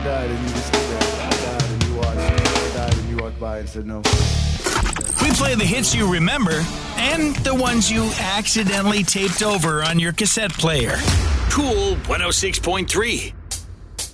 died and you just sit there. I died and you watched. I died and you walked by and said no. We play the hits you remember and the ones you accidentally taped over on your cassette player. Cool 106.3.